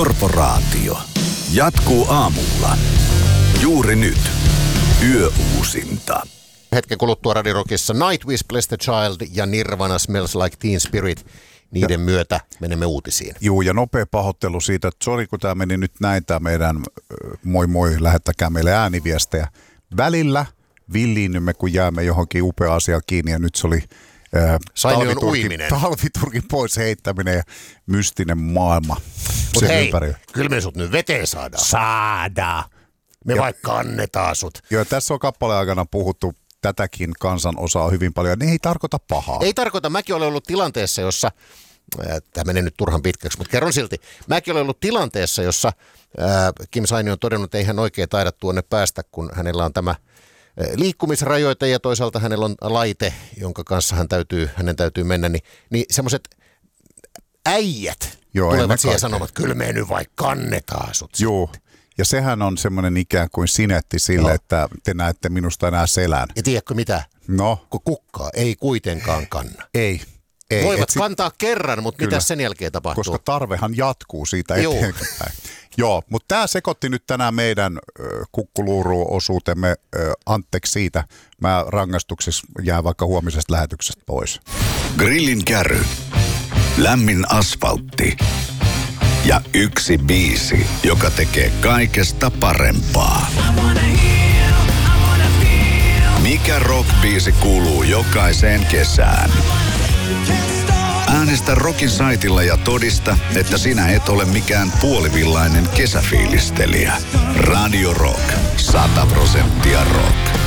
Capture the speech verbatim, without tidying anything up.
Korporaatio. Jatkuu aamulla. Juuri nyt. Yöuusinta. Hetken kuluttua Radio Rockissa Nightwish, Bless the Child ja Nirvana Smells Like Teen Spirit. Niiden ja myötä menemme uutisiin. Juu, ja nopea pahoittelu siitä, että sori kun tämä meni nyt näin, tämä meidän moi moi, lähettäkää meille ääniviestejä. Välillä villiinnymme, kun jäämme johonkin upea asiaan kiinni, ja nyt se oli äh, talviturkin, talviturkin pois heittäminen ja mystinen maailma. Mutta hei, ympärillä. Kyllä me sut nyt veteen saadaan. Saadaan. Me ja, vaikka annetaan sut. Joo, tässä on kappaleen aikana puhuttu tätäkin kansan osaa hyvin paljon. Ne ei tarkoita pahaa. Ei tarkoita. Mäkin olen ollut tilanteessa, jossa, tämä menee nyt turhan pitkäksi, mutta kerron silti. Mäkin olen ollut tilanteessa, jossa ää, Kim Saini on todennut, että ei hän oikein taida tuonne päästä, kun hänellä on tämä liikkumisrajoite ja toisaalta hänellä on laite, jonka kanssa hän täytyy, hänen täytyy mennä. Niin, niin semmoiset äijät Joo, tulevat siihen sanomaan, että kyllä me nyt vaikka kannetaan sut. Joo. Ja sehän on semmoinen ikään kuin sinetti sille, no. että te näette minusta enää selän. Ja tiedätkö mitä? No. Kun kukkaa ei kuitenkaan kanna. Ei. ei. Voivat sit kantaa kerran, mutta mitä sen jälkeen tapahtuu? Koska tarvehan jatkuu siitä eteenpäin. Joo, mutta tämä sekoitti nyt tänään meidän kukkuluuru-osuutemme. Anteeksi siitä. Mä rangaistuksessa jää vaikka huomisesta lähetyksestä pois. Grillin kärry. Lämmin asfaltti. Ja yksi biisi, joka tekee kaikesta parempaa. Mikä rock-biisi kuuluu jokaiseen kesään? Äänestä Rockin saitilla ja todista, että sinä et ole mikään puolivillainen kesäfiilistelijä. Radio Rock. Sata prosenttia rock.